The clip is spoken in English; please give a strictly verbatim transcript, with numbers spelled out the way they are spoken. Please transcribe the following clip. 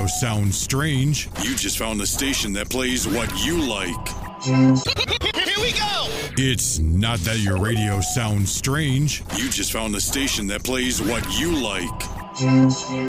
sounds strange, you just found the station that plays what you like. Here we go! It's not that your radio sounds strange, you just found the station that plays what you like.